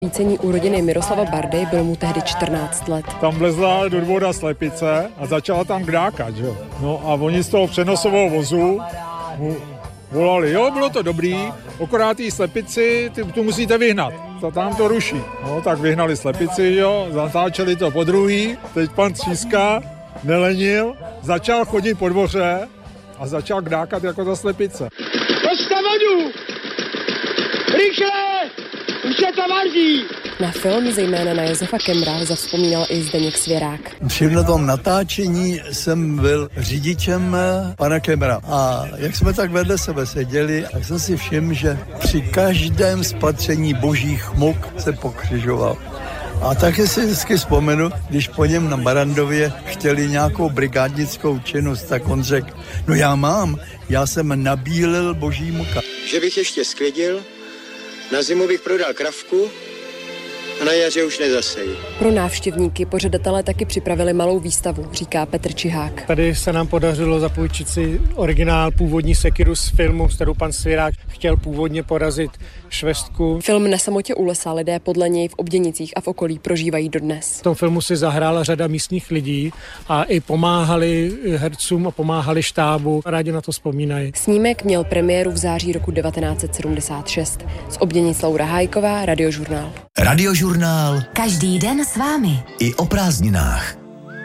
Vícení u rodiny Miroslava Bardy, bylo mu tehdy 14 let. Tam vlezla do dvora slepice a začala tam kdákat, že jo. No a oni z toho přenosového vozu mu volali, jo, bylo to dobrý, akorát tý slepici, tu musíte vyhnat, tam to ruší. No, tak vyhnali slepici, jo, zatáčeli to po druhý, teď pan Tříska nelenil, začal chodit po dvoře a začal kdákat jako ta slepice. Posta vodu! Rychle! Už se to vaří! Na film, zejména na Josefa Kemmera, zavzpomínal i Zdeněk Svěrák. Při tom natáčení jsem byl řidičem pana Kemmera a jak jsme tak vedle sebe seděli, tak jsem si všiml, že při každém spatření božích muk se pokřižoval. A taky si vždycky vzpomenu, když po něm na Barrandově chtěli nějakou brigádnickou činnost, tak on řekl, no já jsem nabílil boží muka. Že bych ještě sklidil, na zimu bych prodal kravku a na jaře už nezasej. Pro návštěvníky pořadatelé taky připravili malou výstavu, říká Petr Čihák. Tady se nám podařilo zapůjčit si originál původní sekiru z filmu, s kterou pan Svěrák chtěl původně porazit švestku. Film Na samotě u lesa lidé podle něj v Obděnicích a v okolí prožívají dodnes. V tom filmu si zahrála řada místních lidí a i pomáhali hercům a pomáhali štábu. Rádi na to vzpomínají. Snímek měl premiéru v září roku 1976. Z Obděnic Laura Hájková, Radiožurnál. Radiožurnál. Každý den s vámi. I o prázdninách.